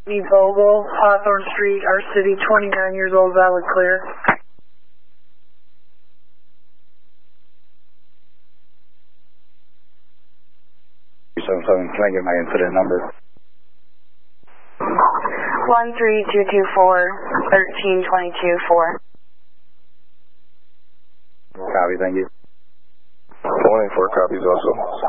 Vogel, Hawthorne Street, our city, 29 years old, valid clear. 377, can I get my incident number? 13224-1322-4. Copy, thank you. 184 copies also.